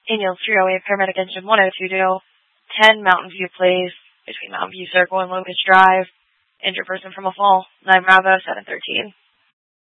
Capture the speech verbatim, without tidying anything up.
Ingalls three oh eight, paramedic engine one oh two to ten, Mountain View Place, between Mountain View Circle and Locust Drive. Injured person from a fall. nine Bravo, seven thirteen.